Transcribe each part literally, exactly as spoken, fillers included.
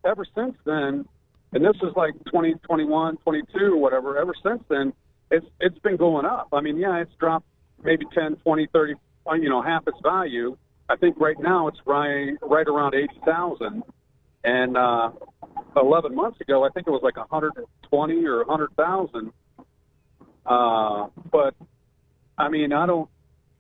ever since then, and this is like twenty twenty-one, twenty-two, or whatever. Ever since then, it's it's been going up. I mean, yeah, it's dropped maybe ten, twenty, thirty, you know, half its value. I think right now it's right right around eighty thousand, and uh, eleven months ago, I think it was like one hundred twenty or one hundred thousand. Uh, but I mean, I don't.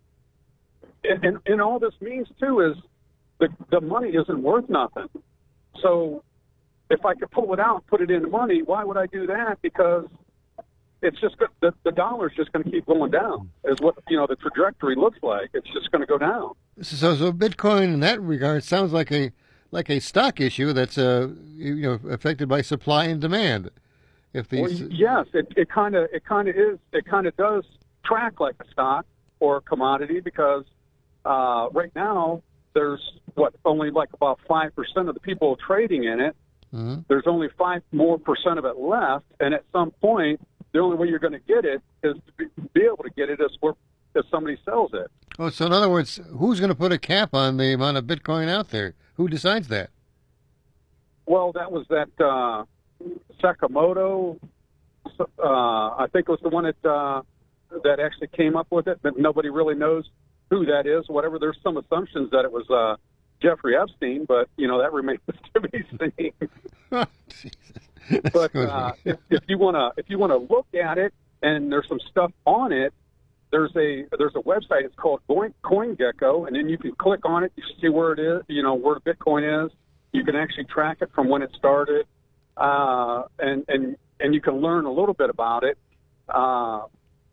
And, and, and all this means too is the the money isn't worth nothing. So if I could pull it out and put it into money, why would I do that? Because it's just the the dollar's just going to keep going down. Is what you know the trajectory looks like. It's just going to go down. So, so Bitcoin in that regard sounds like a like a stock issue that's uh you know affected by supply and demand. If these well, yes, it it kind of it kind of is it kind of does track like a stock or a commodity because uh, right now there's what only like about five percent of the people trading in it. Mm-hmm. There's only five more percent of it left, and at some point, the only way you're going to get it is to be, be able to get it is where if somebody sells it. Oh, so in other words, who's going to put a cap on the amount of Bitcoin out there? Who decides that? Well, that was that uh, Sakamoto. Uh, I think it was the one that uh, that actually came up with it, but nobody really knows who that is. Whatever. There's some assumptions that it was uh, Jeffrey Epstein, but you know that remains to be seen. Oh, Jesus. But uh, if, if you want to, if you want to look at it, and there's some stuff on it. There's a there's a website. It's called CoinGecko, and then you can click on it. You see where it is. You know where Bitcoin is. You can actually track it from when it started, uh, and and and you can learn a little bit about it. Uh,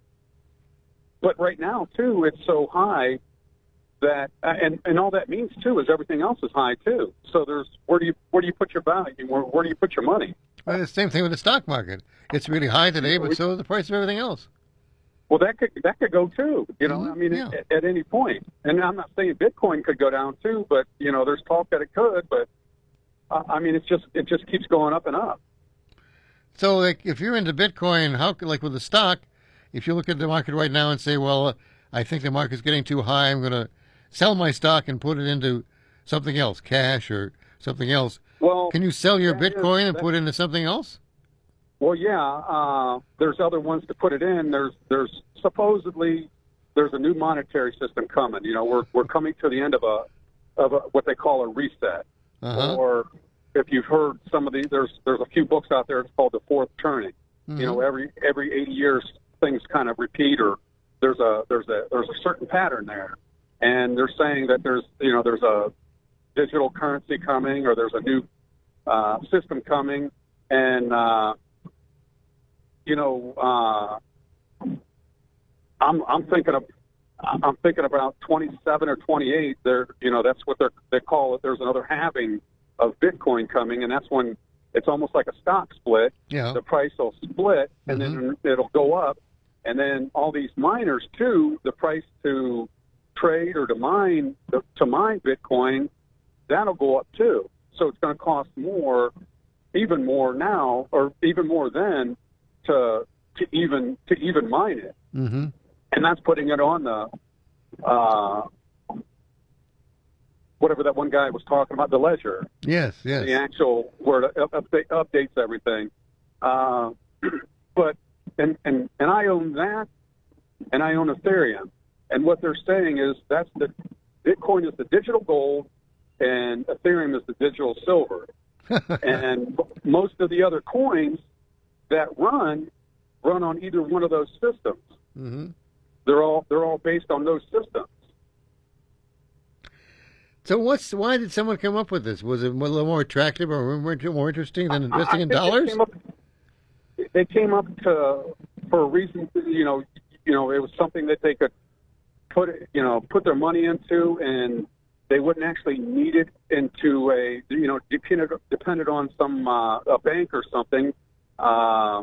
but right now, too, it's so high that, and and all that means too is everything else is high too. So there's where do you where do you put your value? Where, where do you put your money? Well, the same thing with the stock market. It's really high today, but so is the price of everything else. Well, that could that could go too. You know, I mean, yeah. at, at any point. And I'm not saying Bitcoin could go down too, but you know, there's talk that it could. But uh, I mean, it's just it just keeps going up and up. So, like, if you're into Bitcoin, how like with the stock, if you look at the market right now and say, well, uh, I think the market's getting too high, I'm going to sell my stock and put it into something else, cash or something else. Well, can you sell your Bitcoin is, and put it into something else? Well, yeah, uh, there's other ones to put it in. There's there's supposedly there's a new monetary system coming. You know, we're we're coming to the end of a of a, what they call a reset. Uh-huh. Or if you've heard some of these, there's there's a few books out there. It's called The Fourth Turning. Mm-hmm. You know, every every eighty years things kind of repeat, or there's a there's a there's a certain pattern there, and they're saying that there's you know there's a digital currency coming, or there's a new uh, system coming, and uh, you know, uh, I'm I'm thinking of I'm thinking about twenty-seven or twenty-eight. There, you know, that's what they they call it. There's another halving of Bitcoin coming, and that's when it's almost like a stock split. Yeah. The price will split, and mm-hmm. then it'll go up, and then all these miners too. The price to trade or to mine to mine Bitcoin, that'll go up too. So it's going to cost more, even more now, or even more then. To to even to even mine it, mm-hmm. and that's putting it on the uh, whatever that one guy was talking about, the ledger. Yes, yes. The actual where it update, updates everything. Uh, but and and and I own that, and I own Ethereum, and what they're saying is that's the Bitcoin is the digital gold, and Ethereum is the digital silver, and most of the other coins that run run on either one of those systems. Mm-hmm. They're all they're all based on those systems. So what's why did someone come up with this? Was it a little more attractive or more, more interesting than investing I, I in dollars? They came, up, they came up to for a reason. You know, you know, it was something that they could put you know put their money into, and they wouldn't actually need it into a you know depended depended on some uh, a bank or something. Uh,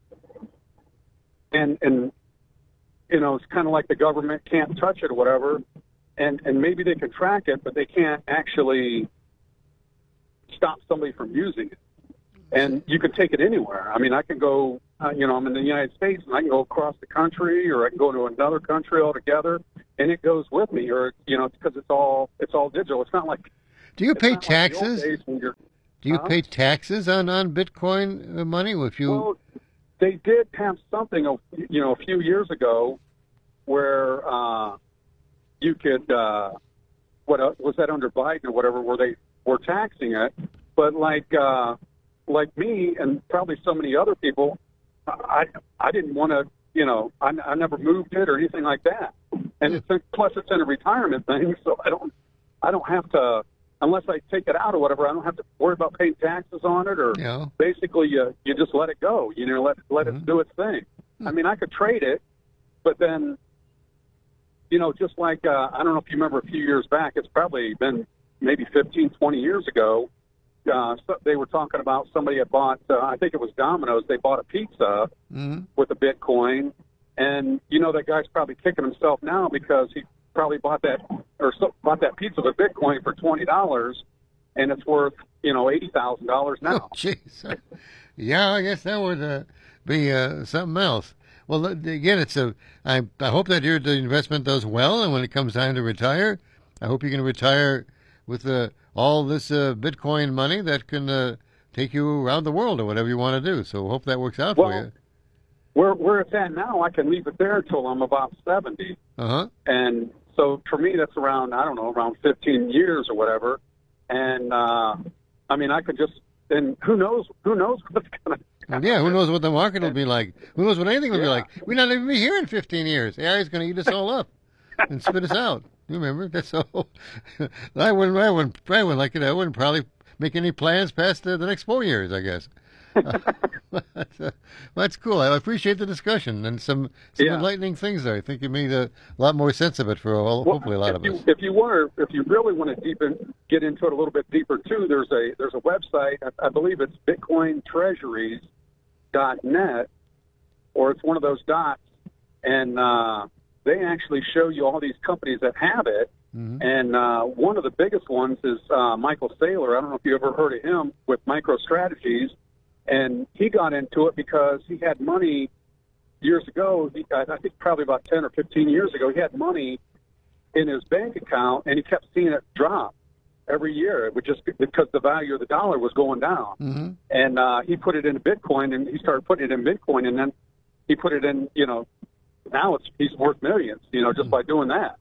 and, and, you know, it's kind of like the government can't touch it or whatever. And, and maybe they can track it, but they can't actually stop somebody from using it. And you can take it anywhere. I mean, I can go, uh, you know, I'm in the United States and I can go across the country, or I can go to another country altogether, and it goes with me, or, you know, because it's all, it's all digital. It's not like, do you pay taxes? Like Do you Huh? pay taxes on, on Bitcoin uh, money? If you Well, they did have something, a- you know, a few years ago where uh, you could, uh, what uh, was that under Biden or whatever, where they were taxing it. But like, uh, like me and probably so many other people, I, I didn't want to, you know, I, I never moved it or anything like that. And it's plus it's in a retirement thing, so I don't, I don't have to. Unless I take it out or whatever, I don't have to worry about paying taxes on it, or Yeah. basically you you just let it go. You know, let let Mhm. it do its thing. I mean, I could trade it, but then, you know, just like uh, I don't know if you remember a few years back, it's probably been maybe fifteen, twenty years ago. Uh, so they were talking about somebody had bought, uh, I think it was Domino's. They bought a pizza hmm with a Bitcoin, and you know that guy's probably kicking himself now because he probably bought that or so, bought that pizza with Bitcoin for twenty dollars, and it's worth you know eighty thousand dollars Oh, now. jeez. Yeah, I guess that would uh, be uh, something else. Well, uh, again, it's a. I I hope that your the investment does well, and when it comes time to retire, I hope you can retire with uh, all this uh, Bitcoin money that can uh, take you around the world or whatever you want to do. So hope that works out Well, for you. Where where it's at now, I can leave it there until I'm about seventy, Uh huh. and so for me that's around I don't know around fifteen years or whatever, and uh, I mean I could just and who knows who knows what's gonna. Yeah, who knows what the market will be like? Who knows what anything will be Yeah. like? We not even be here in fifteen years. A I is going to eat us all up and spit us out. You remember? That's all. I wouldn't. I wouldn't. I wouldn't like it. I wouldn't probably make any plans past uh, the next four years. I guess. that's, uh, that's cool. I appreciate the discussion and some some Yeah. enlightening things there. I think you made a lot more sense of it for all, Well, hopefully a lot if of you, us. If you want to, if you really want to deep in, get into it a little bit deeper too, there's a there's a website. I, I believe it's bitcoin treasuries dot net, or it's one of those dots, and uh, they actually show you all these companies that have it. Mhm. And uh, one of the biggest ones is uh, Michael Saylor. I don't know if you ever heard of him with MicroStrategies, and he got into it because he had money years ago. He, I think probably about ten or fifteen years ago, he had money in his bank account, and he kept seeing it drop every year. It would just because the value of the dollar was going down, hmm and uh, he put it into Bitcoin, and he started putting it in Bitcoin, and then he put it in. You know, now it's he's worth millions. You know, just by doing that.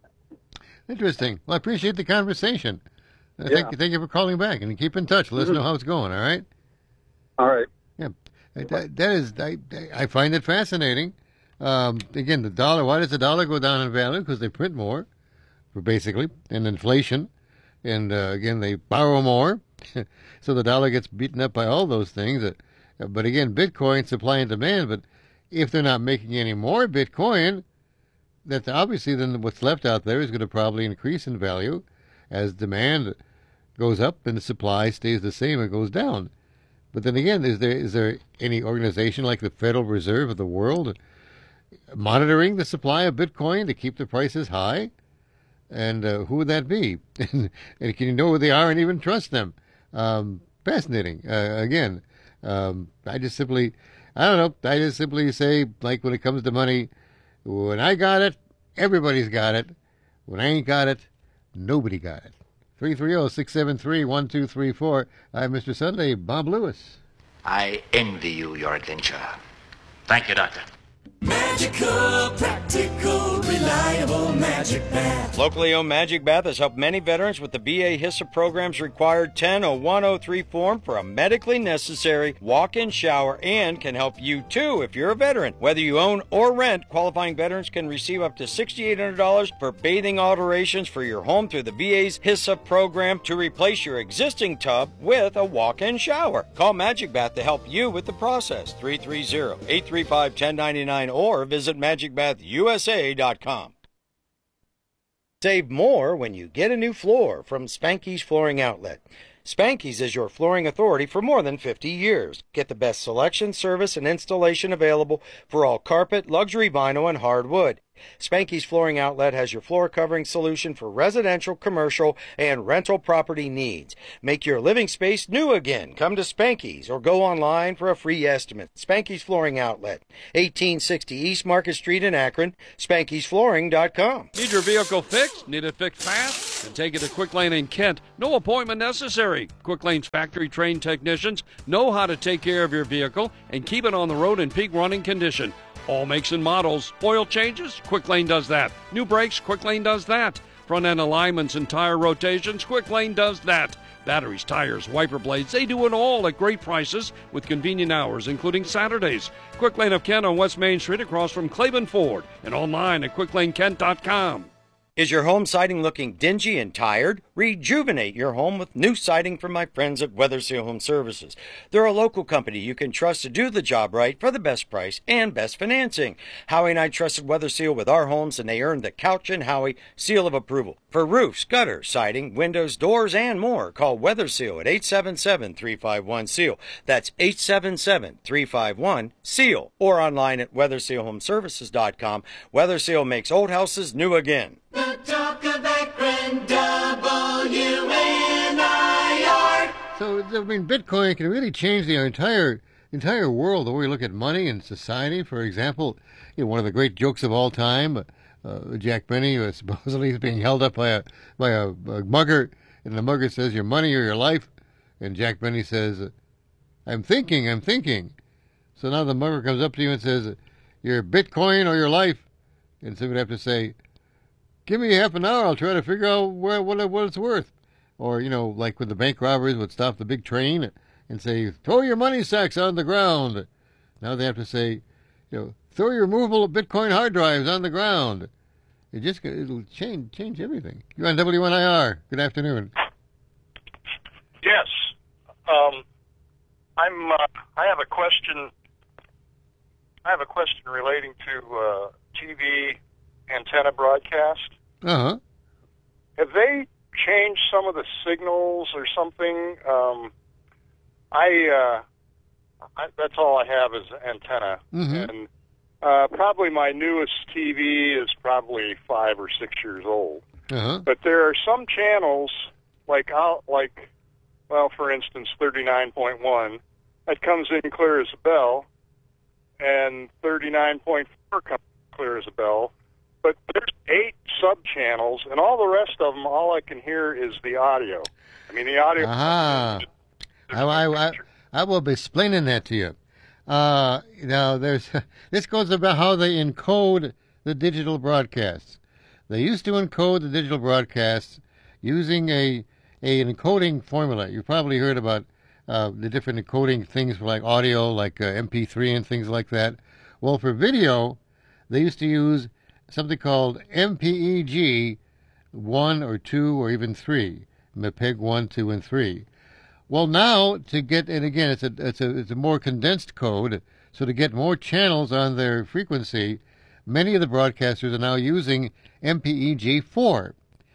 Interesting. Well, I appreciate the conversation. Uh, Yeah. Thank you. Thank you for calling back and keep in touch. Let us Mhm. know how it's going. All right. All right. Yeah, that, that is. I, I find it fascinating. Um, again, the dollar. Why does the dollar go down in value? Because they print more, for basically, and inflation, and uh, again they borrow more, so the dollar gets beaten up by all those things. Uh, but again, Bitcoin supply and demand. But if they're not making any more Bitcoin, that's obviously then what's left out there is going to probably increase in value as demand goes up and the supply stays the same and goes down. But then again, is there is there any organization like the Federal Reserve of the world monitoring the supply of Bitcoin to keep the prices high? And uh, who would that be? and can you know who they are and even trust them? Um, fascinating. Uh, again, um, I just simply, I don't know. I just simply say, like when it comes to money, when I got it, everybody's got it. When I ain't got it, nobody got it. three three zero, six seven three, one two three four. I'm Mister Sunday, Bob Lewis. I envy you your adventure. Thank you, Doctor. Magical, practical, reliable Magic Bath. Locally owned Magic Bath has helped many veterans with the V A HISA program's required ten oh one oh three form for a medically necessary walk-in shower and can help you too if you're a veteran. Whether you own or rent, qualifying veterans can receive up to six thousand eight hundred dollars for bathing alterations for your home through the V A's HISA program to replace your existing tub with a walk-in shower. Call Magic Bath to help you with the process. three three zero, eight three five, one oh nine nine or visit magic bath u s a dot com. Save more when you get a new floor from Spanky's Flooring Outlet. Spanky's is your flooring authority for more than fifty years. Get the best selection, service, and installation available for all carpet, luxury vinyl, and hardwood. Spanky's Flooring Outlet has your floor covering solution for residential, commercial, and rental property needs. Make your living space new again. Come to Spanky's or go online for a free estimate. Spanky's Flooring Outlet, eighteen sixty East Market Street in Akron, spankys flooring dot com. Need your vehicle fixed? Need it fixed fast? Then take it to Quick Lane in Kent. No appointment necessary. Quick Lane's factory-trained technicians know how to take care of your vehicle and keep it on the road in peak running condition. All makes and models. Oil changes? Quick Lane does that. New brakes? Quick Lane does that. Front-end alignments and tire rotations? Quick Lane does that. Batteries, tires, wiper blades, they do it all at great prices with convenient hours, including Saturdays. Quick Lane of Kent on West Main Street across from Claiborne Ford and online at quick lane kent dot com. Is your home siding looking dingy and tired? Rejuvenate your home with new siding from my friends at Weather Seal Home Services. They're a local company you can trust to do the job right for the best price and best financing. Howie and I trusted Weather Seal with our homes, and they earned the Couch and Howie seal of approval. For roofs, gutters, siding, windows, doors, and more, call Weather Seal at eight seven seven, three five one, S E A L. That's eight seven seven, three five one, S E A L. Or online at weather seal home services dot com. Weather Seal makes old houses new again. The talk of Akron, W N I R. So, I mean, Bitcoin can really change the entire entire world, the way we look at money and society. For example, you know, one of the great jokes of all time, uh, Jack Benny was supposedly being held up by a by a, a mugger, and the mugger says, "Your money or your life?" And Jack Benny says, "I'm thinking, I'm thinking." So now the mugger comes up to you and says, "Your Bitcoin or your life?" And so you'd have to say, "Give me half an hour, I'll try to figure out where, what, what it's worth." Or, you know, like when the bank robbers would stop the big train and say, "Throw your money sacks on the ground." Now they have to say, you know, "Throw your movable Bitcoin hard drives on the ground." It just, it'll change change everything. You're on W N I R. Good afternoon. Yes. Um, I'm, uh, I have a question. I have a question relating to uh, T V antenna broadcast. Uh-huh. Have they changed some of the signals or something? Um, I, uh, I that's all I have is antenna, Mm-hmm. and uh, probably my newest T V is probably five or six years old. Uh-huh. But there are some channels like out like, well, for instance, thirty-nine point one that comes in clear as a bell, and thirty-nine point four comes in clear as a bell. But there's eight sub-channels, and all the rest of them, all I can hear is the audio. I mean, the audio... Aha. I, I, I, I will be explaining that to you. Uh, now, there's this goes about how they encode the digital broadcasts. They used to encode the digital broadcasts using a, a an encoding formula. You probably heard about uh, the different encoding things for like audio, like uh, M P three and things like that. Well, for video, they used to use something called M P E G one or two or even three, M P E G one, two, and three. Well, now to get, and again, it's a it's a it's a more condensed code. So to get more channels on their frequency, many of the broadcasters are now using M P E G four.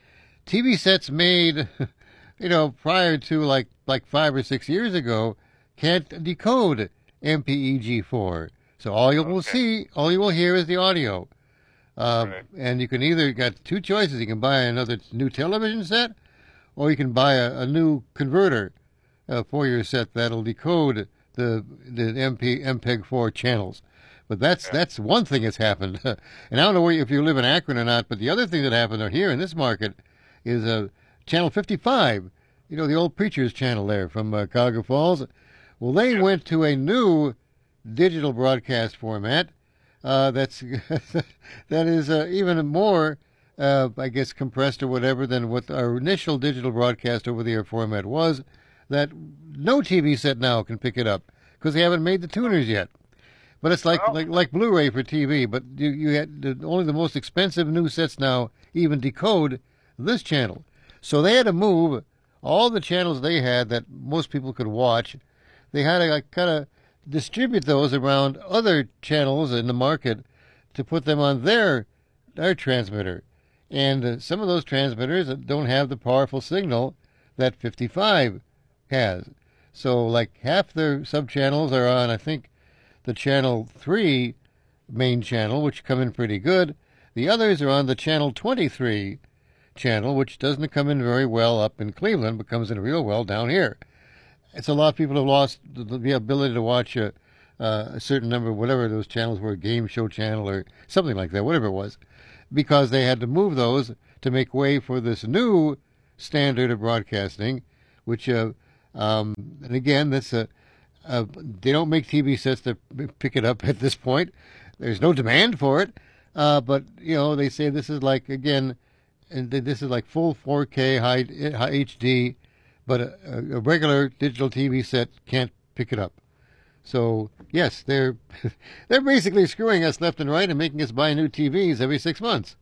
T V sets made, you know, prior to like like five or six years ago, can't decode M P E G four. So all you will Okay. see, all you will hear is the audio. Uh, Right. And you can either got two choices. You can buy another new television set, or you can buy a, a new converter uh, for your set that'll decode the the M P M P E G four channels. But that's Yeah. that's one thing that's happened. And I don't know where, if you live in Akron or not, but the other thing that happened here in this market is uh, channel fifty-five. You know, the old Preacher's channel there from uh, Cuyahoga Falls. Well, they went to a new digital broadcast format. Uh, that's that is uh, even more, uh, I guess, compressed or whatever than what our initial digital broadcast over-the-air format was. That no T V set now can pick it up because they haven't made the tuners yet. But it's like Well- like like Blu-ray for T V. But you you had the, only the most expensive new sets now even decode this channel. So they had to move all the channels they had that most people could watch. They had to like, kind of distribute those around other channels in the market to put them on their their transmitter. And uh, some of those transmitters don't have the powerful signal that fifty-five has. So like half their sub-channels are on, I think, the channel three main channel, which come in pretty good. The others are on the Channel twenty-three channel, which doesn't come in very well up in Cleveland, but comes in real well down here. It's a lot of people have lost the, the ability to watch a, uh, a certain number, whatever those channels were, a game show channel or something like that, whatever it was, because they had to move those to make way for this new standard of broadcasting, which, uh, um, and again, that's a, a, they don't make T V sets to pick it up at this point. There's no demand for it, uh, but, you know, they say this is like, again, and this is like full four K, high, high H D, but a, a regular digital T V set can't pick it up. So yes, they're they're basically screwing us left and right and making us buy new T Vs every six months.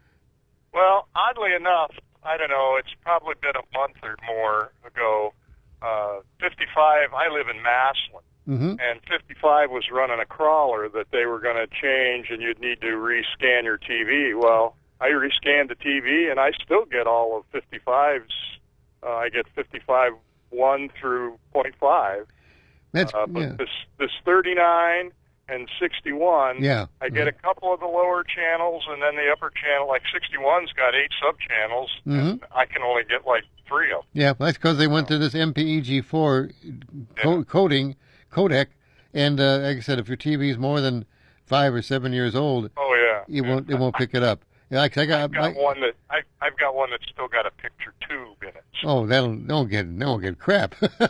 Well, oddly enough, I don't know, it's probably been a month or more ago, uh, fifty-five, I live in Massillon, Mm-hmm. and fifty-five was running a crawler that they were going to change and you'd need to rescan your T V. Well, I rescanned the T V and I still get all of fifty-fives. Uh, I get fifty-five one through point five. That's, uh, but yeah. this this thirty-nine and sixty-one, Yeah. I get a couple of the lower channels, and then the upper channel, like sixty-one's got eight sub-channels, Mhm. and I can only get like three of them. Yeah, that's because they went to this M P E G four co- Yeah. coding, codec, and uh, like I said, if your T V is more than five or seven years old, Oh, yeah. it won't it won't pick it up. Yeah, like I got, I've got my, one that, I, I've got one that's still got a picture tube in it. So, oh, that'll don't get don't get crap.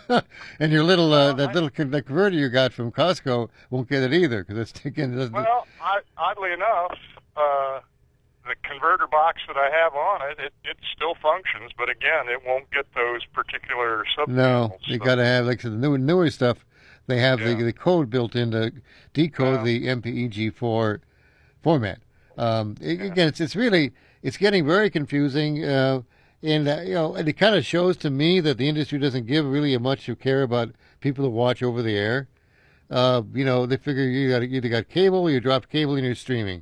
And your little uh, Well, that I- little con- that converter you got from Costco won't get it either because it's again it doesn't. well, I, oddly enough, uh, the converter box that I have on it, it, it still functions, but again, it won't get those particular sub-channels. No, you so- got to have like I said, the newer newer stuff. They have Yeah. the the code built in to decode Yeah. the M P E G four format. Um, it- Again, it's it's really it's getting very confusing, uh, and uh, you know, and it kind of shows to me that the industry doesn't give really much of care about people who watch over the air. Uh, you know, they figure you got either got cable or you dropped cable and you're streaming.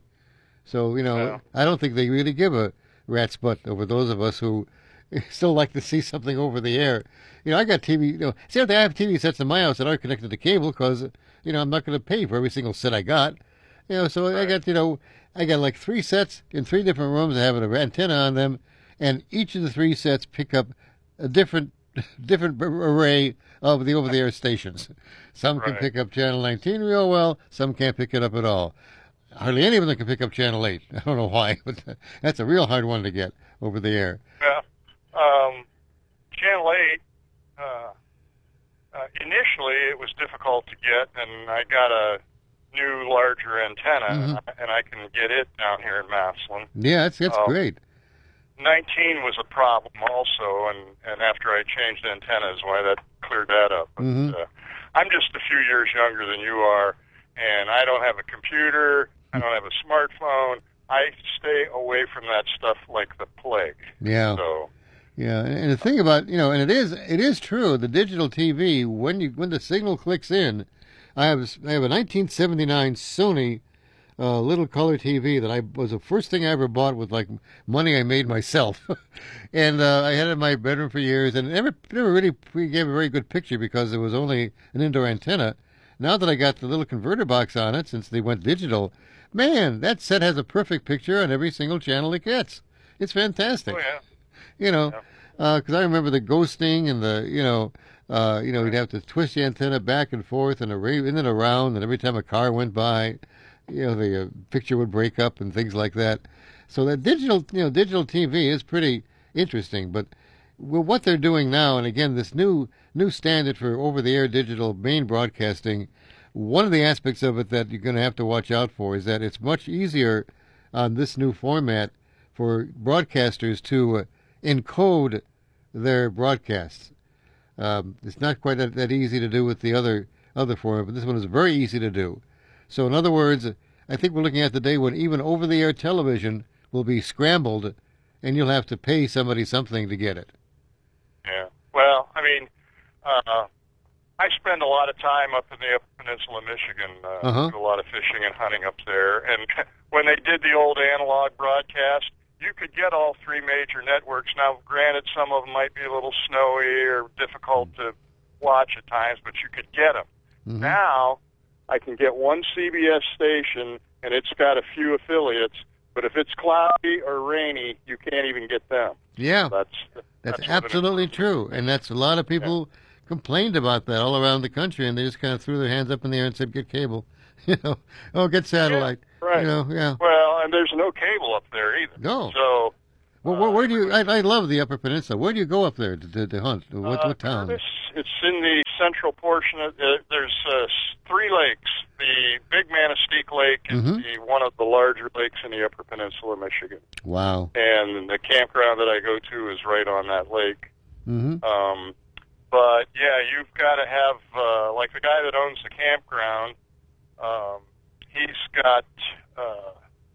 So you know, Yeah. I don't think they really give a rat's butt over those of us who still like to see something over the air. You know, I got T V. You know, see, I have T V sets in my house that aren't connected to cable because you know I'm not going to pay for every single set I got. You know, so I got you know I got like three sets in three different rooms that have an antenna on them, and each of the three sets pick up a different different array of the over-the-air stations. Some can Right. pick up channel nineteen real well. Some can't pick it up at all. Hardly any of them can pick up channel eight. I don't know why, but that's a real hard one to get over the air. Yeah. Um, Channel eight, uh, uh, initially it was difficult to get, and I got a new, larger antenna, Mhm. and I can get it down here in Massillon. Yeah, that's that's Oh. great. nineteen was a problem also, and, and after I changed antennas, why that cleared that up. But, Mhm. uh, I'm just a few years younger than you are, and I don't have a computer, I don't have a smartphone. I stay away from that stuff like the plague. Yeah. So, Yeah, and and the thing about you know, and it is it is true. The digital T V, when you when the signal clicks in, I have I have a nineteen seventy-nine Sony uh, little color T V that I was the first thing I ever bought with like money I made myself, and uh, I had it in my bedroom for years, and it never never really gave a very good picture because it was only an indoor antenna. Now that I got the little converter box on it, since they went digital, man, that set has a perfect picture on every single channel it gets. It's fantastic. oh yeah. You know, because I remember the ghosting and the, you know, uh, you know, you'd have to twist the antenna back and forth and array in and around, and every time a car went by, you know, the uh, picture would break up and things like that. So that digital, you know, digital T V is pretty interesting. But with what they're doing now, and again, this new new standard for over-the-air digital main broadcasting, one of the aspects of it that you're going to have to watch out for is that it's much easier on this new format for broadcasters to uh, encode their broadcasts. Um, it's not quite that, that easy to do with the other other format, but this one is very easy to do. So, in other words, I think we're looking at the day when even over-the-air television will be scrambled, and you'll have to pay somebody something to get it. Yeah. Well, I mean, uh, I spend a lot of time up in the Upper Peninsula, Michigan. Uh, Uh-huh. Do a lot of fishing and hunting up there. And when they did the old analog broadcast, you could get all three major networks. Now, granted, some of them might be a little snowy or difficult to watch at times, but you could get them. Mhm. Now, I can get one C B S station, and it's got a few affiliates, But if it's cloudy or rainy, you can't even get them. Yeah, That's that's, that's what it absolutely is. true, and that's a lot of people complained about that all around the country, and they just kind of threw their hands up in the air and said, "Get cable," you know, "Oh, get satellite," Yeah, right. you know, yeah. Well, and there's no cable up there either. No. So. Well, uh, where, where do you? I, I love the Upper Peninsula. Where do you go up there to, to, to hunt? What, uh, what town? Curtis, it's in the central portion of. Uh, there's uh, s- three lakes. The Big Manistee Lake is Mhm. the, one of the larger lakes in the Upper Peninsula of Michigan, Wow. and the campground that I go to is right on that lake. Mm-hmm. Um, but yeah, you've got to have uh, like the guy that owns the campground. Um, he's got. Uh,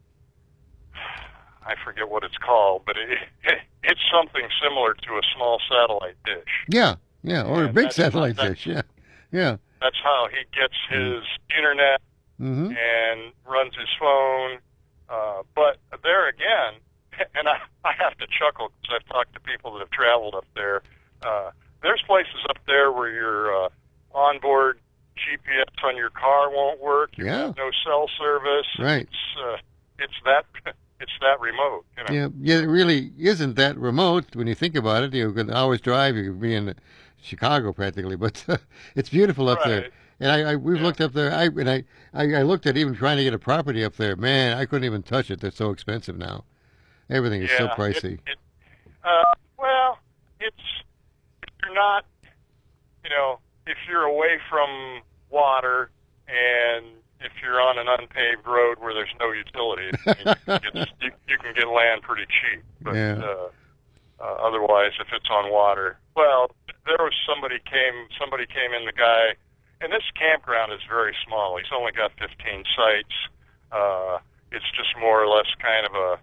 I forget what it's called, but it, it, it's something similar to a small satellite dish. Yeah, yeah, or a And big that's- satellite that's- dish. Yeah, yeah. That's how he gets his internet Mm-hmm. and runs his phone. Uh, but there again, and I, I have to chuckle because I've talked to people that have traveled up there. Uh, there's places up there where your uh, onboard G P S on your car won't work. You Yeah. have no cell service. Right. It's uh, it's that it's that remote. You know? Yeah, yeah, it really isn't that remote when you think about it. You could an hour's drive, you could be in Chicago practically, but it's beautiful up there. Right. And I, I we've Yeah. looked up there. I and I, I, I looked at even trying to get a property up there. Man, I couldn't even touch it. They're so expensive now. Everything is so Yeah, pricey. It, it, uh, well, it's if you're not, you know, if you're away from water and if you're on an unpaved road where there's no utilities, I mean, you, can get, you, you can get land pretty cheap. But Yeah. uh, uh, otherwise, if it's on water, well, there was somebody came. Somebody came in. The guy, and this campground is very small. He's only got fifteen sites. Uh, it's just more or less kind of a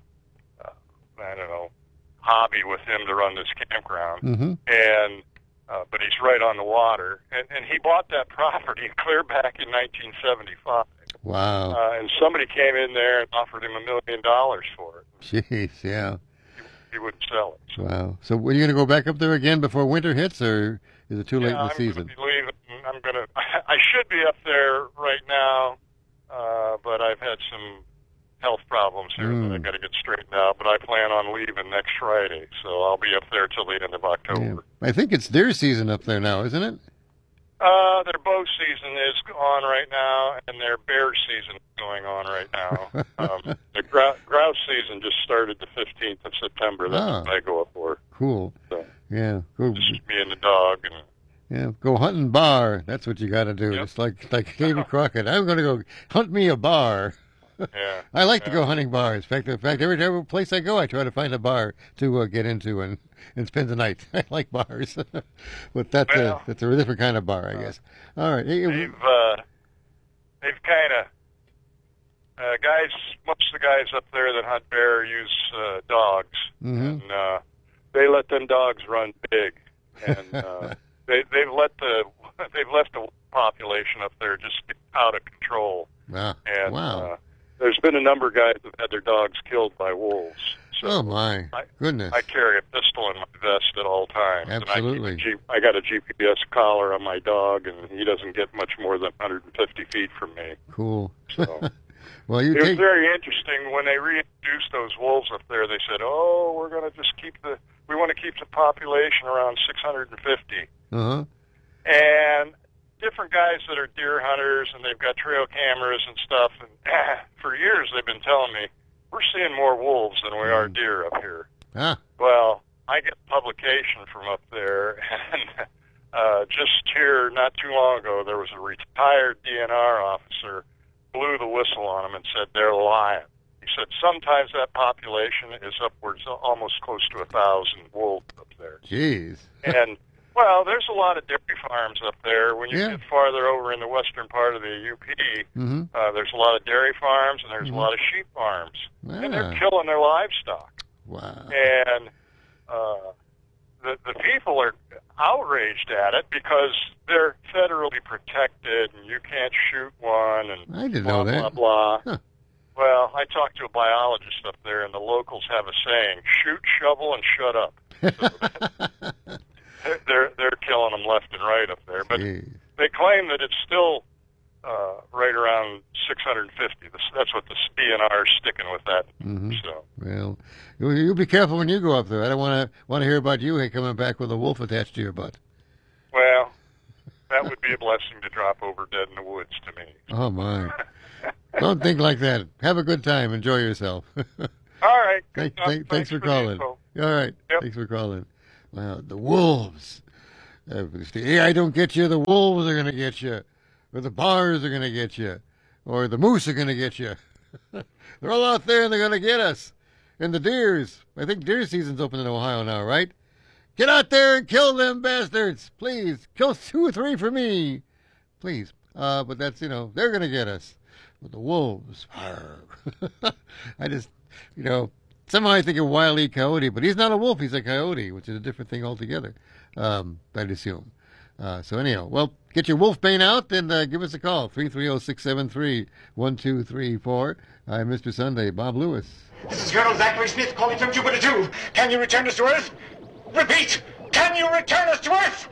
I don't know, hobby with him to run this campground. Mm-hmm. And uh, but he's right on the water, and, and he bought that property clear back in nineteen seventy-five. Wow. Uh, and somebody came in there and offered him a million dollars for it. Jeez, yeah. He wouldn't sell it. So, Wow. So, are you going to go back up there again before winter hits, or is it too late yeah, in the I'm season? Gonna be leaving. I'm gonna. I should be up there right now, uh, but I've had some health problems here Mm. that I got to get straightened out. But I plan on leaving next Friday, so I'll be up there till the end of October. Yeah. I think it's deer season up there now, isn't it? Uh, their bow season is on right now, and their bear season is going on right now. um, the grou- grouse season just started the fifteenth of September. That's Ah. what I go up for. Cool. So, Yeah. Go. just me and the dog. And Yeah. Go hunting bar. That's what you got to do. Yep. It's like like David Crockett. I'm going to go hunt me a bar. yeah, I like to Yeah. go hunting bars. In fact, in fact, every, every place I go, I try to find a bar to uh, get into and, and spend the night. I like bars, but that's Well, a that's a different kind of bar, I guess. All right, Hey, they've uh, they've kind of uh, guys. Most of the guys up there that hunt bear use uh, dogs, Mhm. and uh, they let them dogs run big, and uh, they they've let the they've left the population up there just get out of control. wow, And wow. uh, there's been a number of guys that have had their dogs killed by wolves. So Oh my I- goodness! I carry a pistol in my vest at all times. Absolutely. And I, keep a G- I got a G P S collar on my dog, and he doesn't get much more than one hundred fifty feet from me. Cool. So Well, you it was take. very interesting when they reintroduced those wolves up there. They said, "Oh, we're going to just keep the we want to keep the population around six hundred fifty." Uh huh. And different guys that are deer hunters, and they've got trail cameras and stuff. And for years, they've been telling me we're seeing more wolves than we are deer up here. Ah. Well, I get publication from up there, and uh, just here not too long ago, there was a retired D N R officer blew the whistle on them and said they're lying. He said sometimes that population is upwards, almost close to a thousand wolves up there. Jeez. And well, there's a lot of dairy farms up there. When you Yeah. get farther over in the western part of the U P, Mm-hmm. uh, there's a lot of dairy farms and there's Mhm. a lot of sheep farms, and they're Ah. killing their livestock. Wow. And uh, the the people are outraged at it because they're federally protected and you can't shoot one and I didn't blah know that. blah blah. Huh. Well, I talked to a biologist up there, and the locals have a saying: "Shoot, shovel, and shut up." They're they're, they're killing them left and right up there, but Jeez. they claim that it's still uh, right around six hundred fifty. That's what the B N R is sticking with that. Mm-hmm. So, well, you, you be careful when you go up there. I don't want to want to hear about you coming back with a wolf attached to your butt. well, that would be a blessing to drop over dead in the woods to me. Oh my! Don't think like that. Have a good time. Enjoy yourself. All right. Thank, Enough. thank, thanks, Thanks for for the calling. info. All right. Yep. Thanks for calling. Well, the wolves. Uh, the A I don't get you. The wolves are going to get you. Or the bars are going to get you. Or the moose are going to get you. They're all out there and they're going to get us. And the deers. I think deer season's open in Ohio now, right? Get out there and kill them bastards. Please. Kill two or three for me. Please. Uh, but that's, you know, they're going to get us. With the wolves. I just, you know, somehow I think of Wile E. Coyote, but he's not a wolf. He's a coyote, which is a different thing altogether, um, I'd assume. Uh, so anyhow, well, get your wolf bane out and uh, give us a call, three three zero, six seven three, one two three four. I'm Mister Sunday, Bob Lewis. This is Colonel Zachary Smith calling from Jupiter two. Can you return us to Earth? Repeat, can you return us to Earth?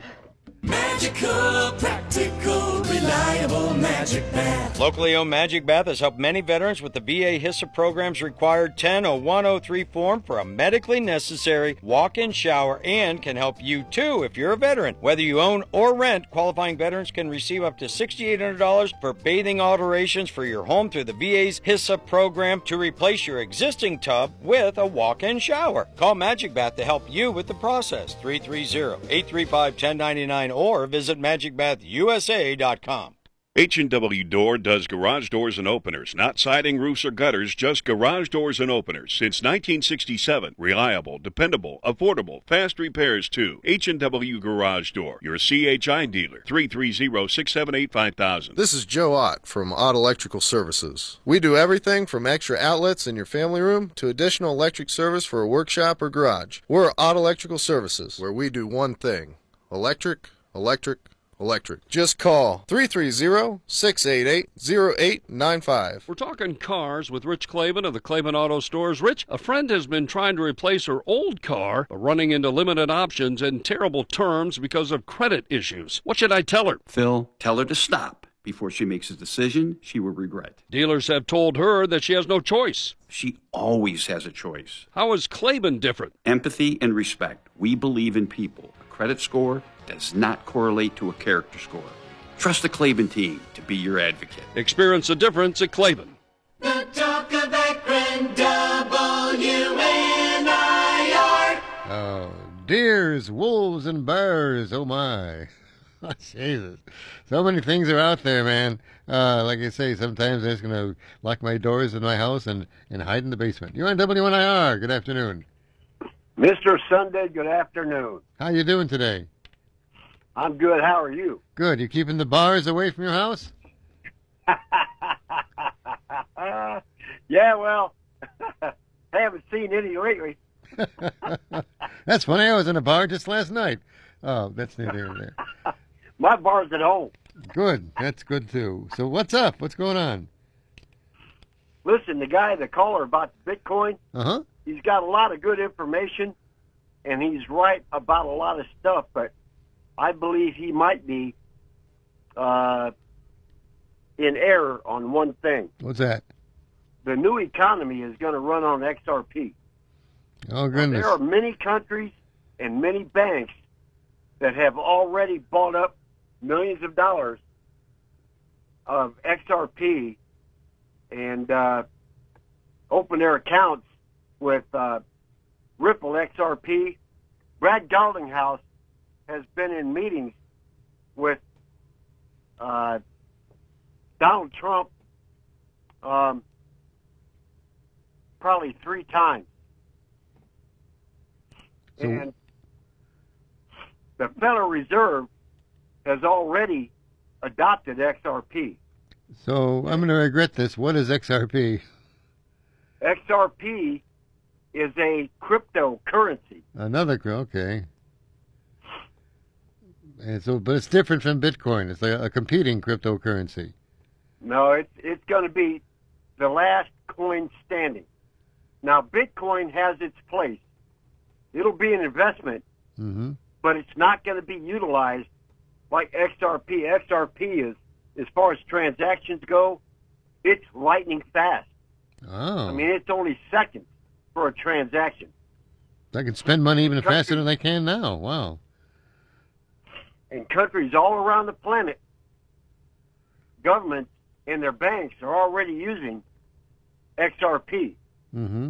Magical, practical, reliable Magic Bath. Locally owned Magic Bath has helped many veterans with the V A HISA program's required ten oh one oh three form for a medically necessary walk-in shower and can help you too if you're a veteran. Whether you own or rent, qualifying veterans can receive up to six thousand eight hundred dollars for bathing alterations for your home through the V A's HISA program to replace your existing tub with a walk-in shower. Call Magic Bath to help you with the process, three three zero, eight three five, one oh nine nine or visit magic bath u s a dot com. H and W Door does garage doors and openers, not siding, roofs, or gutters, just garage doors and openers. Since nineteen sixty-seven, reliable, dependable, affordable, fast repairs too. H and W Garage Door, your C H I dealer, three three zero, six seven eight, five thousand. This is Joe Ott from Ott Electrical Services. We do everything from extra outlets in your family room to additional electric service for a workshop or garage. We're Ott Electrical Services, where we do one thing: electric, electric, electric. Just call three three zero, six eight eight, zero eight nine five. We're talking cars with Rich Claiborne of the Claiborne Auto Stores. Rich, a friend has been trying to replace her old car, but running into limited options and terrible terms because of credit issues. What should I tell her? Phil, tell her to stop before she makes a decision she will regret. Dealers have told her that she has no choice. She always has a choice. How is Claiborne different? Empathy and respect. We believe in people. A credit score does not correlate to a character score. Trust the Claiborne team to be your advocate. Experience the difference at Claiborne. The talk of Akron, W N I R. Oh, deers, wolves, and bears. Oh, my. Jesus. So many things are out there, man. Uh, like I say, sometimes I'm just going to lock my doors in my house and, and hide in the basement. You're on W N I R. Good afternoon. Mister Sunday, good afternoon. How you doing today? I'm good. How are you? Good. You keeping the bars away from your house? Yeah, well, haven't seen any lately. That's funny. I was in a bar just last night. Oh, that's neither here nor there. My bar's at home. Good. That's good, too. So what's up? What's going on? Listen, the guy, the caller about Bitcoin, uh-huh. he's got a lot of good information, and he's right about a lot of stuff, but I believe he might be uh, in error on one thing. What's that? The new economy is going to run on X R P. Oh, goodness. Now, there are many countries and many banks that have already bought up millions of dollars of X R P and uh, open their accounts with uh, Ripple X R P. Brad Gardinghouse has been in meetings with uh, Donald Trump um, probably three times. So, and the Federal Reserve has already adopted X R P. So I'm going to regret this. What is X R P? X R P is a cryptocurrency. Another, okay. And so, but it's different from Bitcoin. It's like a competing cryptocurrency. No, it's it's going to be the last coin standing. Now, Bitcoin has its place. It'll be an investment, mm-hmm. but it's not going to be utilized like X R P. X R P is as far as transactions go, it's lightning fast. Oh. I mean, it's only seconds for a transaction. I can spend money even faster than I can now. Wow. And countries all around the planet, governments and their banks are already using X R P. Mm-hmm.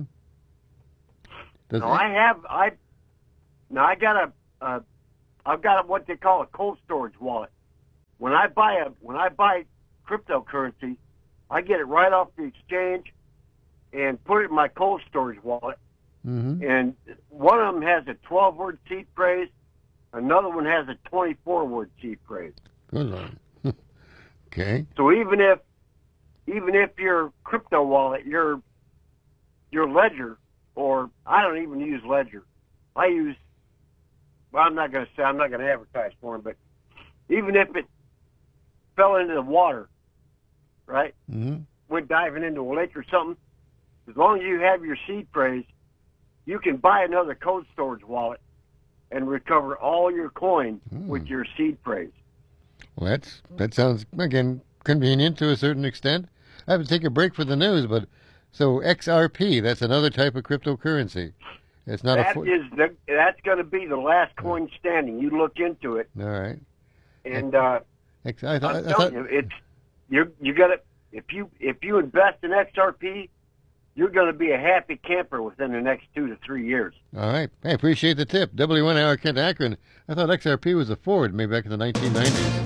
Now I have I now I got a uh, I've got what they call a cold storage wallet. When I buy a when I buy cryptocurrency, I get it right off the exchange and put it in my cold storage wallet. Mm-hmm. And one of them has a twelve word seed phrase, another one has a twenty-four word seed phrase. Good Lord. Okay. So even if even if your crypto wallet, your your ledger, or I don't even use ledger, I use. Well, I'm not going to say I'm not going to advertise for them, but even if it fell into the water, right? Mm-hmm. Went diving into a lake or something, as long as you have your seed phrase, you can buy another cold storage wallet and recover all your coin mm. with your seed phrase. Well, that's that sounds again convenient to a certain extent. I have to take a break for the news, but so X R P, that's another type of cryptocurrency. It's not that a. Fo- is the, that's going to be the last coin standing. You look into it. All right. And uh, X- I thought, I'm I telling thought, you, it's you. You got to if you if you invest in X R P, you're going to be a happy camper within the next two to three years. All right. I appreciate the tip. W one hour Kent Akron. I thought X R P was a Ford, maybe back in the nineteen nineties.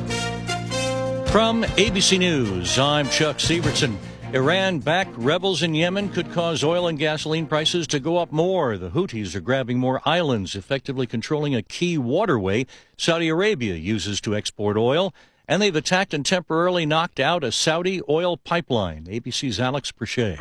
From A B C News, I'm Chuck Sievertson. Iran-backed rebels in Yemen could cause oil and gasoline prices to go up more. The Houthis are grabbing more islands, effectively controlling a key waterway Saudi Arabia uses to export oil. And they've attacked and temporarily knocked out a Saudi oil pipeline. A B C's Alex Perchet.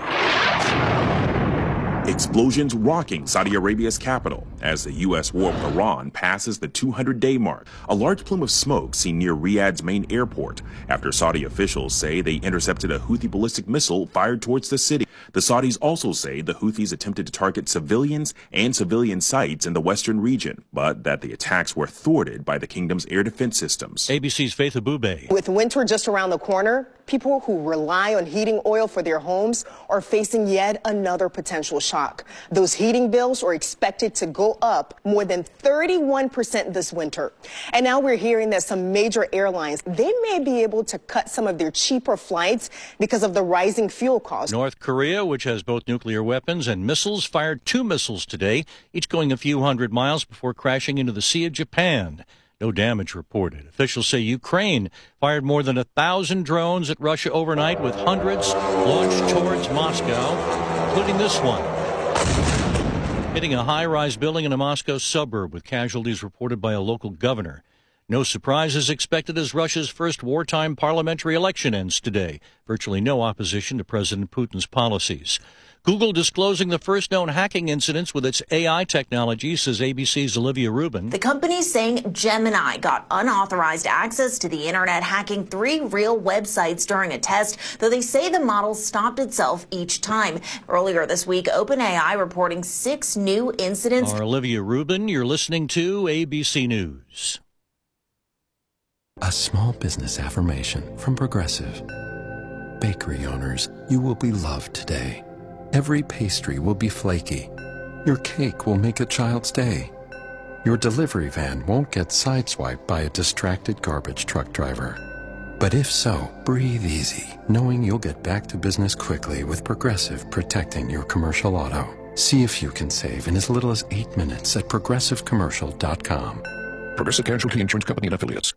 Explosions rocking Saudi Arabia's capital as the U S war with Iran passes the two hundred day mark. A large plume of smoke seen near Riyadh's main airport after Saudi officials say they intercepted a Houthi ballistic missile fired towards the city. The Saudis also say the Houthis attempted to target civilians and civilian sites in the western region, but that the attacks were thwarted by the kingdom's air defense systems. A B C's Faith Abube. With winter just around the corner, people who rely on heating oil for their homes are facing yet another potential shock. Those heating bills are expected to go up more than thirty-one percent this winter. And now we're hearing that some major airlines, they may be able to cut some of their cheaper flights because of the rising fuel costs. North Korea, which has both nuclear weapons and missiles, fired two missiles today, each going a few hundred miles before crashing into the Sea of Japan. No damage reported. Officials say Ukraine fired more than a thousand drones at Russia overnight, with hundreds launched towards Moscow, including this one, hitting a high-rise building in a Moscow suburb, with casualties reported by a local governor. No surprises expected as Russia's first wartime parliamentary election ends today. Virtually no opposition to President Putin's policies. Google disclosing the first known hacking incidents with its A I technology, says A B C's Olivia Rubin. The company's saying Gemini got unauthorized access to the internet, hacking three real websites during a test, though they say the model stopped itself each time. Earlier this week, OpenAI reporting six new incidents. Our Olivia Rubin, you're listening to A B C News. A small business affirmation from Progressive. Bakery owners, you will be loved today. Every pastry will be flaky. Your cake will make a child's day. Your delivery van won't get sideswiped by a distracted garbage truck driver. But if so, breathe easy, knowing you'll get back to business quickly with Progressive protecting your commercial auto. See if you can save in as little as eight minutes at progressive commercial dot com. Progressive Casualty Insurance Company and Affiliates.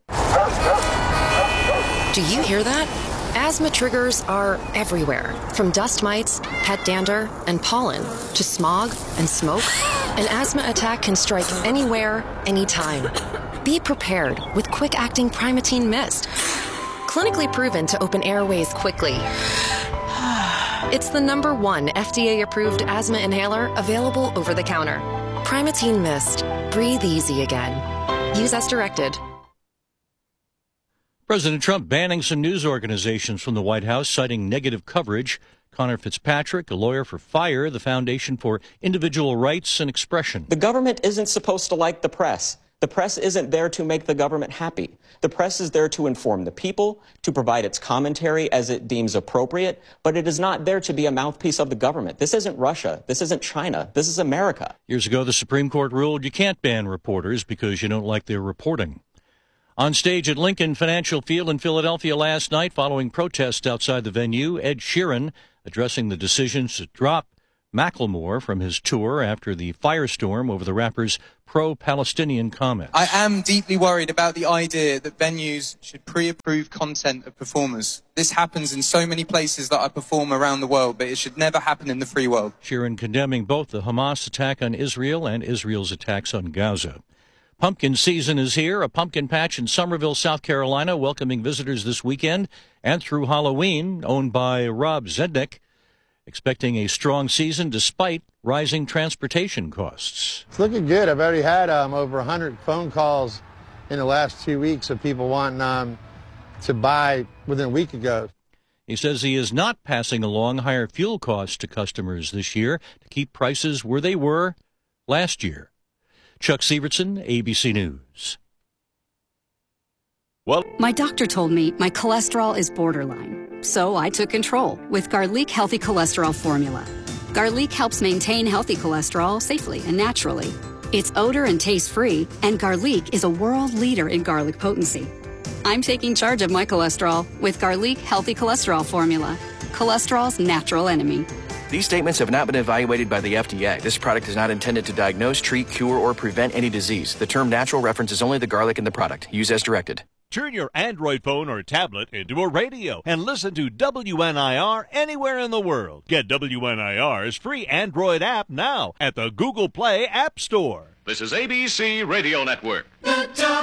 Do you hear that? Asthma triggers are everywhere, from dust mites, pet dander, and pollen, to smog and smoke. An asthma attack can strike anywhere, anytime. Be prepared with quick-acting Primatene Mist. Clinically proven to open airways quickly. It's the number one F D A-approved asthma inhaler available over the counter. Primatene Mist. Breathe easy again. Use as directed. President Trump banning some news organizations from the White House, citing negative coverage. Connor Fitzpatrick, a lawyer for FIRE, the Foundation for Individual Rights and Expression. The government isn't supposed to like the press. The press isn't there to make the government happy. The press is there to inform the people, to provide its commentary as it deems appropriate, but it is not there to be a mouthpiece of the government. This isn't Russia. This isn't China. This is America. Years ago, the Supreme Court ruled you can't ban reporters because you don't like their reporting. On stage at Lincoln Financial Field in Philadelphia last night, following protests outside the venue, Ed Sheeran addressing the decisions to drop Macklemore from his tour after the firestorm over the rapper's pro-Palestinian comments. I am deeply worried about the idea that venues should pre-approve content of performers. This happens in so many places that I perform around the world, but it should never happen in the free world. Sheeran condemning both the Hamas attack on Israel and Israel's attacks on Gaza. Pumpkin season is here, a pumpkin patch in Somerville, South Carolina, welcoming visitors this weekend and through Halloween, owned by Rob Zednick, expecting a strong season despite rising transportation costs. It's looking good. I've already had um, over one hundred phone calls in the last two weeks of people wanting um, to buy within a week ago. He says he is not passing along higher fuel costs to customers this year to keep prices where they were last year. Chuck Severson, A B C News. Well, my doctor told me my cholesterol is borderline, so I took control with Garlic Healthy Cholesterol Formula. Garlic helps maintain healthy cholesterol safely and naturally. It's odor and taste-free, and Garlic is a world leader in garlic potency. I'm taking charge of my cholesterol with Garlic Healthy Cholesterol Formula, cholesterol's natural enemy. These statements have not been evaluated by the F D A. This product is not intended to diagnose, treat, cure, or prevent any disease. The term natural references only the garlic in the product. Use as directed. Turn your Android phone or tablet into a radio and listen to W N I R anywhere in the world. Get W N I R's free Android app now at the Google Play App Store. This is A B C Radio Network. The